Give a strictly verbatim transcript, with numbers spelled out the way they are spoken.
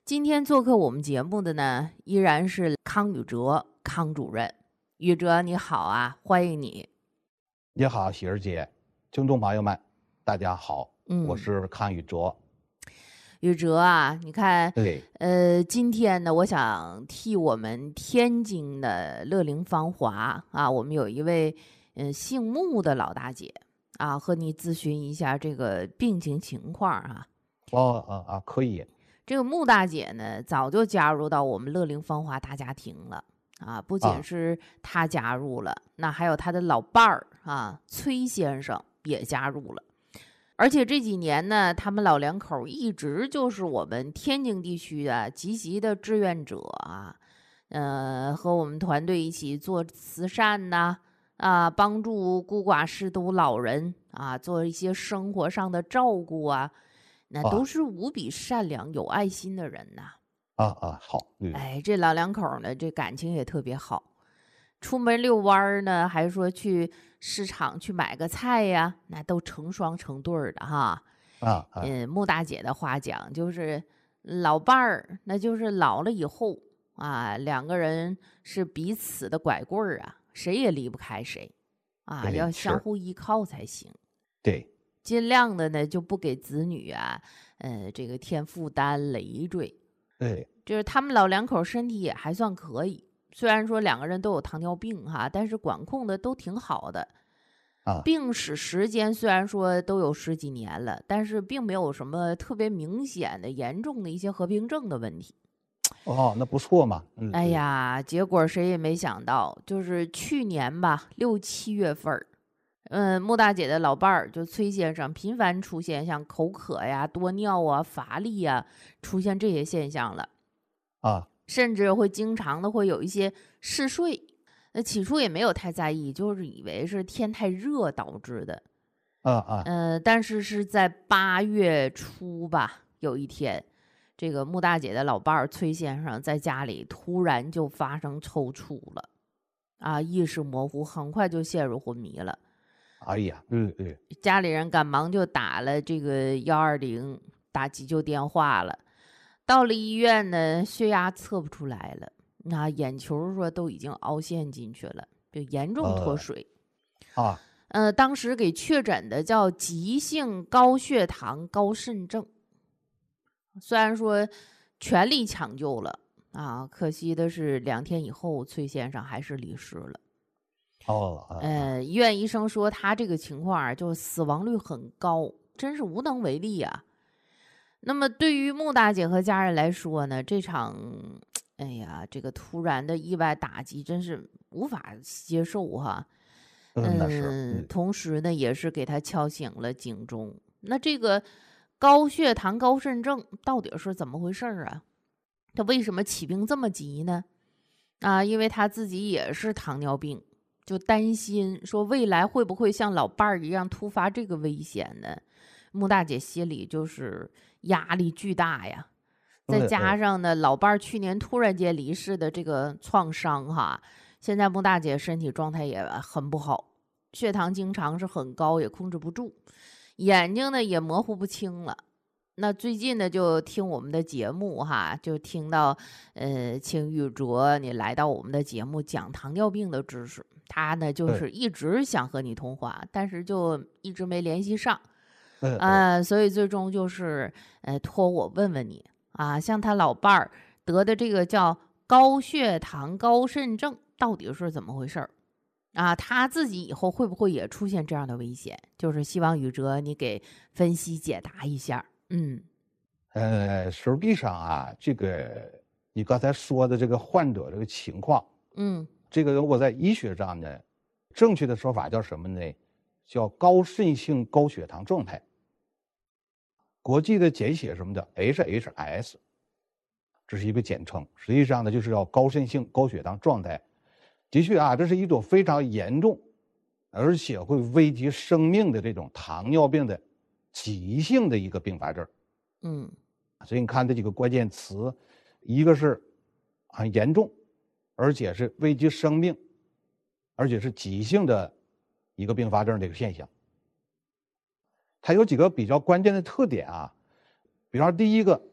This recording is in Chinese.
今天做客我们节目的呢，依然是康宇哲康主任。宇哲你好啊，欢迎你。 你好，喜儿姐，听众朋友们，大家好， 嗯， 我是康宇哲。 宇哲啊，你看， 对， 呃，今天呢，我想替我们天津的乐龄芳华啊，我们有一位嗯、呃、姓穆的老大姐啊，和你咨询一下这个病情情况啊。 哦啊啊，可以。 这个穆大姐呢，早就加入到我们乐龄芳华大家庭了啊！不仅是她加入了，那还有她的老伴儿啊，崔先生也加入了。而且这几年呢，他们老两口一直就是我们天津地区的积极的志愿者啊，呃，和我们团队一起做慈善呐、啊，啊，帮助孤寡失独老人啊，做一些生活上的照顾啊。那都是无比善良有爱心的人呐、 啊啊好、嗯， 哎，这老两口呢，这感情也特别好。出门遛弯呢，还说去市场去买个菜呀，那都成双成对的哈。 啊啊， 嗯，穆大姐的话讲，就是老伴儿，那就是老了以后啊，两个人是彼此的拐棍儿啊，谁也离不开谁啊， 对要相互依靠才行。 对。 尽量的呢，就不给子女啊，呃，这个添负担累赘。 对， 就是他们老两口身体也还算可以，虽然说两个人都有糖尿病哈，但是管控的都挺好的。 啊， 病史时间虽然说都有十几年了，但是并没有什么特别明显的、严重的一些合并症的问题。 哦，那不错嘛。嗯， 哎呀，结果谁也没想到，就是去年吧，六七月份儿。嗯，穆大姐的老伴儿就崔先生频繁出现像口渴呀、多尿啊、乏力呀，出现这些现象了， 啊， 甚至会经常的会有一些嗜睡。那起初也没有太在意，就是以为是天太热导致的。 啊啊， 呃，但是是在八月初吧，有一天，这个穆大姐的老伴儿崔先生在家里突然就发生抽搐了，啊，意识模糊，很快就陷入昏迷了。 哎呀，嗯嗯， 家里人赶忙就打了这个幺二零，打急救电话了。到了医院呢，血压测不出来了，那眼球说都已经凹陷进去了，就严重脱水。 呃、啊， 呃，当时给确诊的叫急性高血糖高渗症。虽然说全力抢救了啊，可惜的是两天以后，崔先生还是离世了。 哦，啊、 呃，医院医生说他这个情况啊，就死亡率很高，真是无能为力啊。那么对于穆大姐和家人来说呢，这场，哎呀，这个突然的意外打击真是无法接受哈。 嗯，那是。 嗯，同时呢，也是给他敲醒了警钟。那这个高血糖高渗症到底是怎么回事啊？他为什么起病这么急呢？啊，因为他自己也是糖尿病。就担心说未来会不会像老伴儿一样突发这个危险呢？穆大姐心里就是压力巨大呀，再加上呢，老伴儿去年突然间离世的这个创伤哈，现在穆大姐身体状态也很不好，血糖经常是很高，也控制不住，眼睛呢也模糊不清了。那最近呢，就听我们的节目哈，就听到，呃，请宇哲你来到我们的节目讲糖尿病的知识，他呢就是一直想和你通话，但是就一直没联系上， 嗯啊、呃，所以最终就是呃托我问问你啊，像他老伴儿得的这个叫高血糖高渗症，到底是怎么回事儿？啊，他自己以后会不会也出现这样的危险？就是希望宇哲你给分析解答一下。嗯， 呃，实际上啊，这个你刚才说的这个患者这个情况， 嗯， 这个如果在医学上呢，正确的说法叫什么呢？叫高渗性高血糖状态。国际的简写什么的 H H S， 这是一个简称，实际上呢就是叫高渗性高血糖状态。的确啊，这是一种非常严重，而且会危及生命的这种糖尿病的急性的一个并发症。 嗯， 所以你看这几个关键词，一个是很严重，而且是危及生命，而且是急性的一个并发症这个现象。它有几个比较关键的特点啊，比方说第一个，